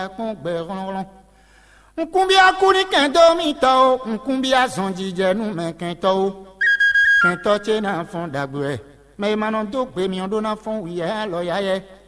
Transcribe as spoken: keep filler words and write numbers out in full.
gbẹ̀rọ̀rọ̀ nkumbia kuni kento mi tɔ nkumbia zɔnjijɛ numɛ kentɔ o kentɔ tse na fɔn dagbe mɛ manɔ do gbe mi ɔdo na fɔn wiyɛ alɔ ya yɛ.